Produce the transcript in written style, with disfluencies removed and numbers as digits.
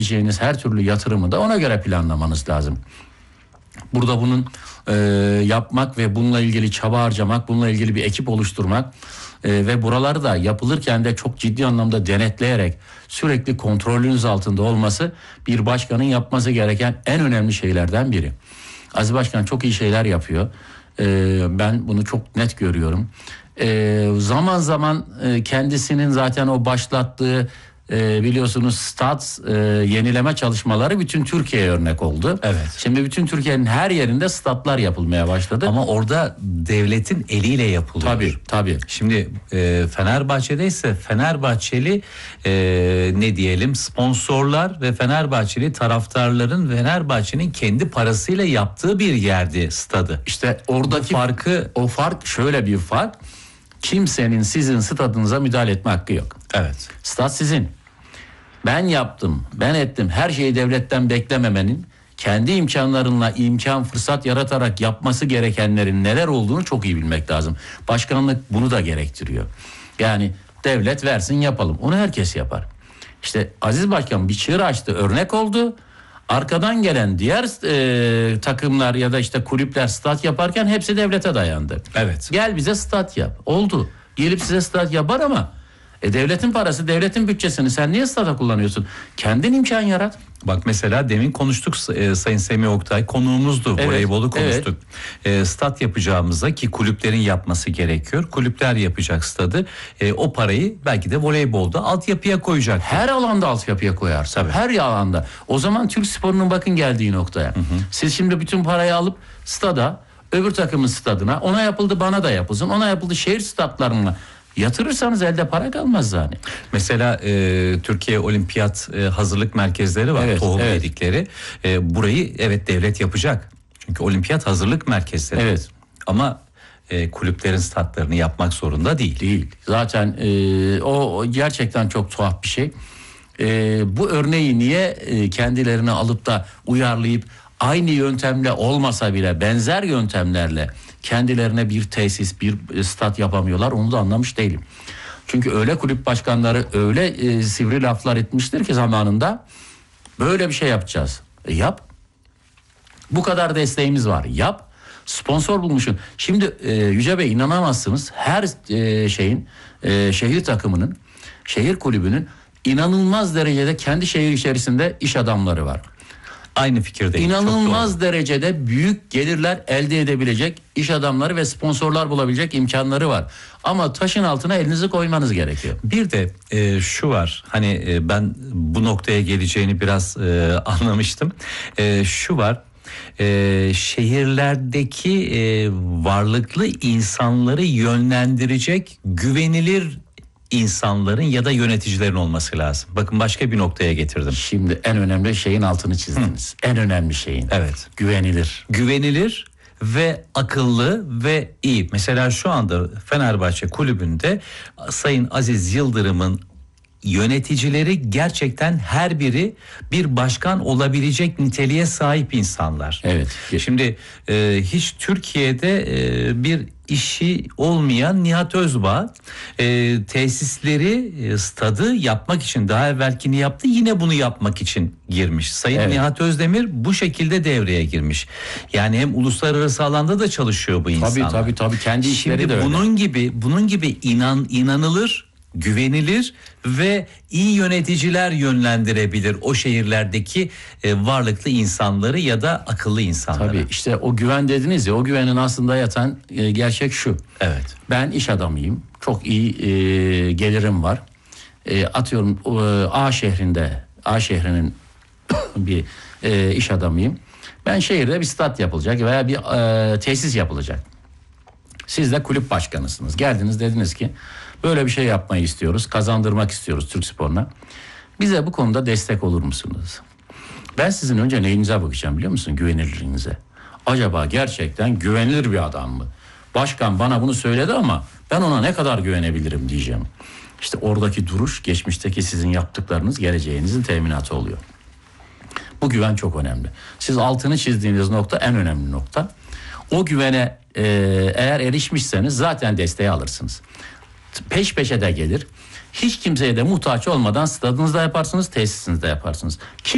yapabileceğiniz her türlü yatırımı da ona göre planlamanız lazım. Burada bunun yapmak ve bununla ilgili çaba harcamak, bununla ilgili bir ekip oluşturmak ve buraları da yapılırken de çok ciddi anlamda denetleyerek sürekli kontrolünüz altında olması bir başkanın yapması gereken en önemli şeylerden biri. Aziz Başkan çok iyi şeyler yapıyor. Ben bunu çok net görüyorum. Zaman zaman kendisinin zaten o başlattığı biliyorsunuz stat yenileme çalışmaları bütün Türkiye'ye örnek oldu. Evet. Şimdi bütün Türkiye'nin her yerinde statlar yapılmaya başladı. Ama orada devletin eliyle yapılıyor. Tabii. Şimdi Fenerbahçe'de ise Fenerbahçeli ne diyelim sponsorlar ve Fenerbahçeli taraftarların Fenerbahçe'nin kendi parasıyla yaptığı bir yerdi stadı. İşte oradaki o fark şöyle bir fark. Kimsenin sizin stadınıza müdahale etme hakkı yok. Evet. Stat sizin. Ben yaptım, ben ettim. Her şeyi devletten beklememenin, kendi imkanlarınla fırsat yaratarak yapması gerekenlerin neler olduğunu çok iyi bilmek lazım. Başkanlık bunu da gerektiriyor. Yani devlet versin yapalım. Onu herkes yapar. İşte Aziz Başkan bir çığır açtı, örnek oldu. Arkadan gelen diğer takımlar ya da işte kulüpler stat yaparken hepsi devlete dayandı. Evet. Gel bize stat yap. Oldu. Gelip size stat yapar ama devletin parası, devletin bütçesini sen niye stada kullanıyorsun? Kendin imkan yarat. Bak mesela demin konuştuk Sayın Semih Oktay konuğumuzdu, voleybolu konuştuk. Stat yapacağımıza ki kulüplerin yapması gerekiyor. Kulüpler yapacak stadı. O parayı belki de voleybolda altyapıya koyacak. Her alanda altyapıya koyarsa. Tabii. Her alanda. O zaman Türk sporunun bakın geldiği noktaya. Siz şimdi bütün parayı alıp stada, öbür takımın stadına, ona yapıldı bana da yapılsın, ona yapıldı şehir statlarına yatırırsanız elde para kalmaz yani. Mesela Türkiye Olimpiyat hazırlık merkezleri var, tohum dedikleri. Burayı devlet yapacak. Çünkü olimpiyat hazırlık merkezleri. Evet. Ama kulüplerin statlarını yapmak zorunda değil. Zaten o gerçekten çok tuhaf bir şey. Bu örneği niye kendilerine alıp da uyarlayıp aynı yöntemle olmasa bile benzer yöntemlerle kendilerine bir tesis, bir stat yapamıyorlar, onu da anlamış değilim. Çünkü öyle kulüp başkanları öyle sivri laflar etmiştir ki zamanında böyle bir şey yapacağız. Yap. Bu kadar desteğimiz var. Yap. Sponsor bulmuşsun. Şimdi Yüce Bey inanamazsınız. Her şehir takımının, şehir kulübünün inanılmaz derecede kendi şehir içerisinde iş adamları var. Aynı fikirdeyim. İnanılmaz derecede büyük gelirler elde edebilecek iş adamları ve sponsorlar bulabilecek imkanları var. Ama taşın altına elinizi koymanız gerekiyor. Bir de şu var. Hani ben bu noktaya geleceğini biraz anlamıştım. Şu var. Şehirlerdeki varlıklı insanları yönlendirecek güvenilir insanların ya da yöneticilerin olması lazım. Bakın başka bir noktaya getirdim. Şimdi en önemli şeyin altını çizdiniz. En önemli şeyin. Evet. Güvenilir. Güvenilir ve akıllı ve iyi. Mesela şu anda Fenerbahçe kulübünde Sayın Aziz Yıldırım'ın yöneticileri gerçekten her biri bir başkan olabilecek niteliğe sahip insanlar. Evet. Şimdi hiç Türkiye'de bir işi olmayan Nihat Özbağ tesisleri, stadı yapmak için daha evvelkini yaptı, yine bunu yapmak için girmiş. Sayın Nihat Özdemir bu şekilde devreye girmiş. Yani hem uluslararası alanda da çalışıyor bu insanlar. Tabii kendi işleri Şimdi de öyle. bunun gibi inanılır, güvenilir ve iyi yöneticiler yönlendirebilir o şehirlerdeki varlıklı insanları ya da akıllı insanları. Tabii işte o güven dediniz ya, o güvenin aslında yatan gerçek şu. Evet. Ben iş adamıyım. Çok iyi gelirim var. Atıyorum A şehrinin bir iş adamıyım. Ben şehirde bir stat yapılacak veya bir tesis yapılacak. Siz de kulüp başkanısınız. Geldiniz, dediniz ki böyle bir şey yapmayı istiyoruz, kazandırmak istiyoruz Türk sporuna. Bize bu konuda destek olur musunuz? Ben sizin önce neyinize bakacağım biliyor musun? Güvenilirliğinize. Acaba gerçekten güvenilir bir adam mı? Başkan bana bunu söyledi ama ben ona ne kadar güvenebilirim diyeceğim. İşte oradaki duruş, geçmişteki sizin yaptıklarınız geleceğinizin teminatı oluyor. Bu güven çok önemli. Siz altını çizdiğiniz nokta en önemli nokta. O güvene eğer erişmişseniz zaten desteği alırsınız. Peş peşe de gelir. Hiç kimseye de muhtaç olmadan stadınızda yaparsınız, tesisinizde yaparsınız.